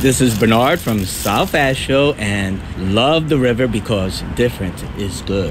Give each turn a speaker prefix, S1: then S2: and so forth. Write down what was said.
S1: This is Bernard from South Asheville, and love the river because different is good.